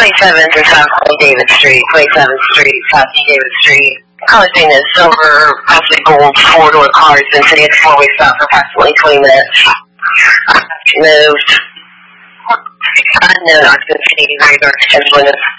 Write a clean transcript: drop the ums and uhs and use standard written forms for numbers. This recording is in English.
27th and South St. David Street, 27th Street, South St. David Street. Color thing is silver, possibly gold, four-door cars, been sitting at the four-way stop for approximately 20 minutes. Moved. Unknown occupancy, very dark,